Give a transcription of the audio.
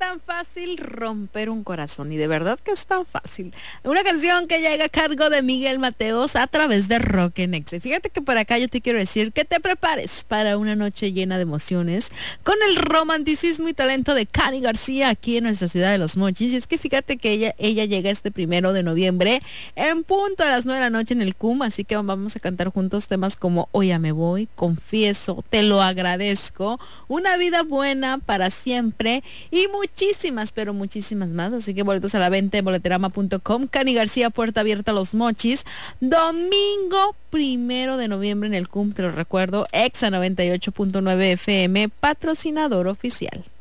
tan fácil romper un corazón, y de verdad que es tan fácil. Una canción que llega a cargo de Miguel Mateos a través de Rock en Exe. Fíjate que por acá yo te quiero decir que te prepares para una noche llena de emociones con el romanticismo y talento de Cani García aquí en nuestra ciudad de Los Mochis. Y es que fíjate que ella llega este 1 de noviembre en punto a las 9 de la noche en el CUM, así que vamos a cantar juntos temas como Hoy ya me voy, Confieso, Te lo agradezco, Una vida buena para siempre y muchísimas, pero muchísimas más. Así que boletos a la venta en boleterama.com. Cani García, puerta abierta a Los Mochis, domingo 1 de noviembre en el CUM, te lo recuerdo, Exa 98.9 FM, patrocinador oficial.